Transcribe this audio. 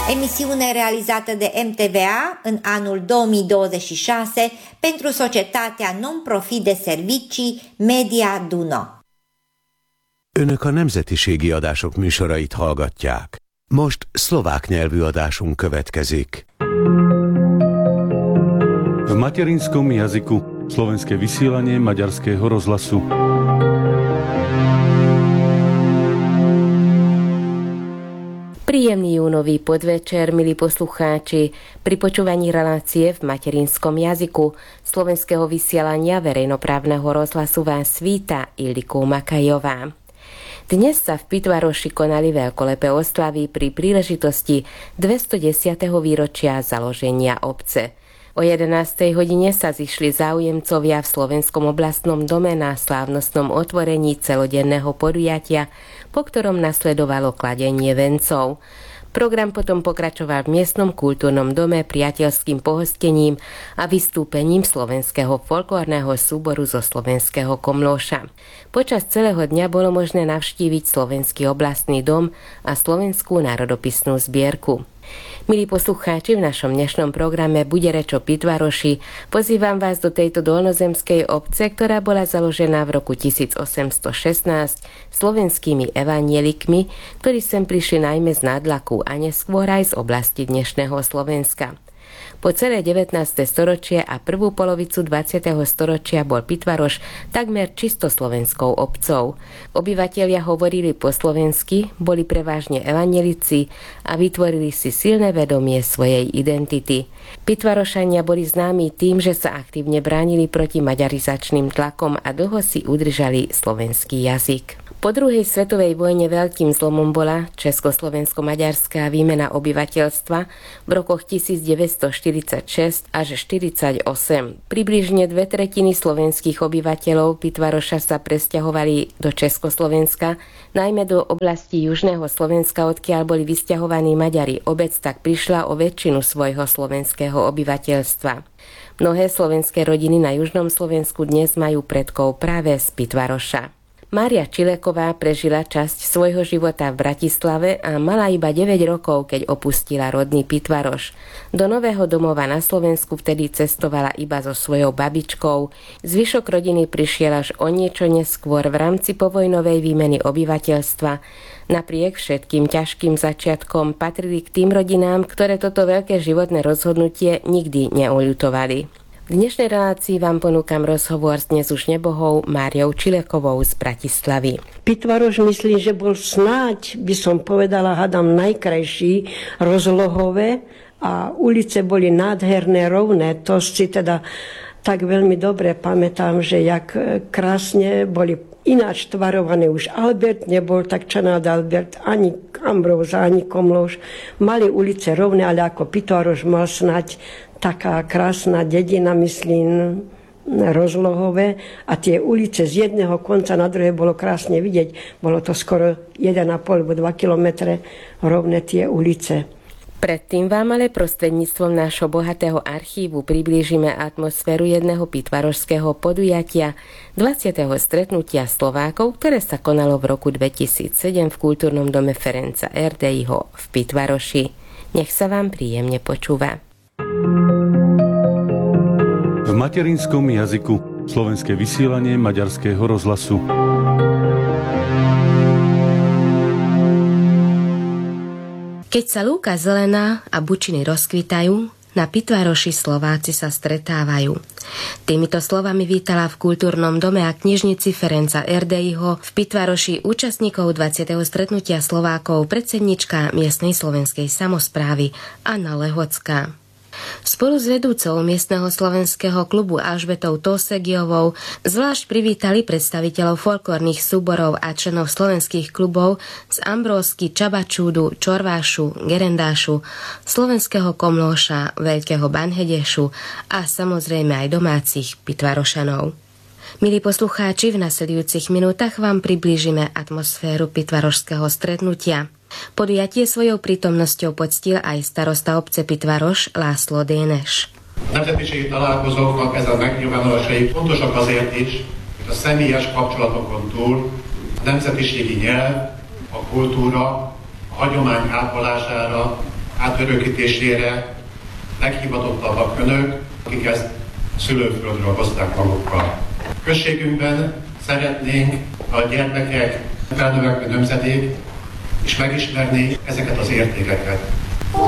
emisiune realizată de MTVA în anul 2026 pentru societatea non-profit de servicii Media Duno. Önök a nemzetiségi adások műsorait hallgatják. Most szlovák nyelvű adásunk következik. V materinskom jazyku slovenské vysielanie Maďarského rozhlasu. Príjemný júnový podvečer, milí poslucháči, pri počúvaní relácie v materinskom jazyku slovenského vysielania verejnoprávneho rozhlasu vás víta Ildiko Makajová. Dnes sa v Pitvaroši konali veľkolepé oslavy pri príležitosti 210. výročia založenia obce. O 11. hodine sa zišli záujemcovia v Slovenskom oblastnom dome na slávnostnom otvorení celodenného podujatia, po ktorom nasledovalo kladenie vencov. Program potom pokračoval v miestnom kultúrnom dome priateľským pohostením a vystúpením slovenského folklórneho súboru zo Slovenského Komlóša. Počas celého dňa bolo možné navštíviť Slovenský oblastný dom a Slovenskú národopisnú zbierku. Milí poslucháči, v našom dnešnom programe bude reč o Pitvaroši. Pozývam vás do tejto dolnozemskej obce, ktorá bola založená v roku 1816 slovenskými evanjelikmi, ktorí sem prišli najmä z Nádlaku a neskôr aj z oblasti dnešného Slovenska. Po celé 19. storočie a prvú polovicu 20. storočia bol Pitvaroš takmer čisto slovenskou obcov. Obyvatelia hovorili po slovensky, boli prevažne evanjelici a vytvorili si silné vedomie svojej identity. Pitvarošania boli známi tým, že sa aktívne bránili proti maďarizačným tlakom a dlho si udržali slovenský jazyk. Po druhej svetovej vojne veľkým zlomom bola československo-maďarská výmena obyvateľstva v rokoch 1946 až 1948. Približne 2/3 slovenských obyvateľov Pitvaroša sa presťahovali do Československa, najmä do oblasti južného Slovenska, odkiaľ boli vysťahovaní Maďari. Obec tak prišla o väčšinu svojho slovenského obyvateľstva. Mnohé slovenské rodiny na južnom Slovensku dnes majú predkov práve z Pitvaroša. Mária Čileková prežila časť svojho života v Bratislave a mala iba 9 rokov, keď opustila rodný Pitvaroš. Do nového domova na Slovensku vtedy cestovala iba so svojou babičkou. Zvyšok rodiny prišiel až o niečo neskôr v rámci povojnovej výmeny obyvateľstva. Napriek všetkým ťažkým začiatkom patrili k tým rodinám, ktoré toto veľké životné rozhodnutie nikdy neoľutovali. V dnešnej relácii vám ponúkam rozhovor s dnes už nebohou Máriou Čilekovou z Bratislavy. Pitvaroš myslím, že bol snáď, by som povedala, hádam najkrajší, rozlohové a ulice boli nádherné, rovné. To si teda tak veľmi dobre pamätám, že jak krásne boli ináč tvarované. Už Albert nebol tak čanád Albert, ani Ambróza, ani Komlóš. Mali ulice rovné, ale ako Pitvaroš mal snáď taká krásna dedina, myslím, rozlohové a tie ulice z jedného konca na druhé bolo krásne vidieť. Bolo to skoro 1,5 alebo 2 kilometre rovné tie ulice. Predtým vám ale prostredníctvom nášho bohatého archívu priblížime atmosféru jedného pitvarošského podujatia 20. stretnutia Slovákov, ktoré sa konalo v roku 2007 v kultúrnom dome Ferenca Erdeiho v Pitvaroši. Nech sa vám príjemne počúva. V materinskom jazyku slovenské vysielanie Maďarského rozhlasu. Keď sa lúka zelená a bučiny rozkvitajú, na Pitvaroši Slováci sa stretávajú. Týmito slovami vítala v kultúrnom dome a knižnici Ferenca Erdeiho v Pitvaroši účastníkov 20. stretnutia Slovákov predsednička miestnej slovenskej samosprávy Anna Lehocká. Spolu s vedúcou miestneho slovenského klubu Alžbetou Tosegiovou zvlášť privítali predstaviteľov folklórnych súborov a členov slovenských klubov z Ambrósky, Čabačúdu, Čorvášu, Gerendášu, Slovenského Komlóša, Veľkého Banhedešu a samozrejme aj domácich Pitvarošanov. Milí poslucháči, v nasledujúcich minútach vám priblížime atmosféru pitvarošského stretnutia. Podujatie svojou prítomnosťou poctil aj starosta obce Pitvaros László Dénes. Nemzetiségi találkozóknak ez a megnyilvánulásai fontosak azért is, hogy a személyes kapcsolatokon túl a nemzetiségi nyelv, a kultúra, a hagyomány ápolására átörökítésére leghivatottabbak önök, akik ezt szülőföldről hozták magukkal. Községünkben szeretnénk a gyermekek, felnövekvő nemzedék is megismerni ezeket az értékeket.